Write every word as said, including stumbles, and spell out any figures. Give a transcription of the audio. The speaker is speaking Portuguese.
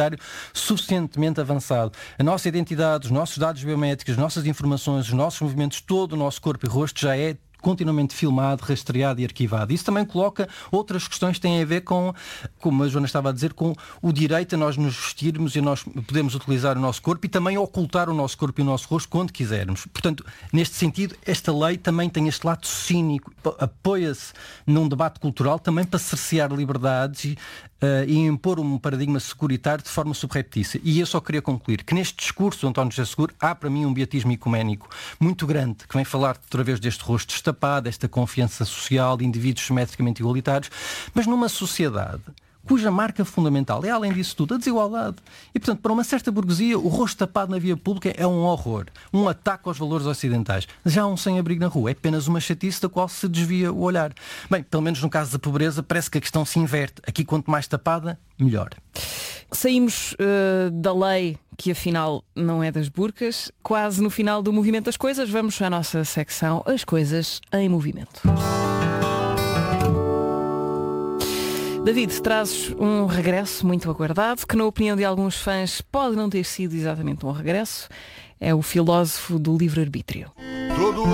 identitário suficientemente avançado. A nossa identidade, os nossos dados biométricos, as nossas informações, os nossos movimentos, todo o nosso corpo e rosto já é continuamente filmado, rastreado e arquivado. Isso também coloca outras questões que têm a ver com, como a Joana estava a dizer, com o direito a nós nos vestirmos e nós podemos utilizar o nosso corpo e também ocultar o nosso corpo e o nosso rosto quando quisermos. Portanto, neste sentido, esta lei também tem este lado cínico, apoia-se num debate cultural também para cercear liberdades e, uh, e impor um paradigma securitário de forma subreptícia. E eu só queria concluir que neste discurso do António José Seguro há para mim um beatismo ecuménico muito grande, que vem falar outra vez deste rosto destapado, esta confiança social de indivíduos simetricamente igualitários, mas numa sociedade cuja marca fundamental é, além disso tudo, a desigualdade. E, portanto, para uma certa burguesia, o rosto tapado na via pública é um horror, um ataque aos valores ocidentais. Já um sem-abrigo na rua é apenas uma chatice da qual se desvia o olhar. Bem, pelo menos no caso da pobreza, parece que a questão se inverte. Aqui, quanto mais tapada, melhor. Saímos uh, da lei que afinal não é das burcas, quase no final do Movimento das Coisas. Vamos à nossa secção As Coisas em Movimento. David, trazes um regresso muito aguardado, que na opinião de alguns fãs pode não ter sido exatamente um regresso. É o filósofo do livre-arbítrio.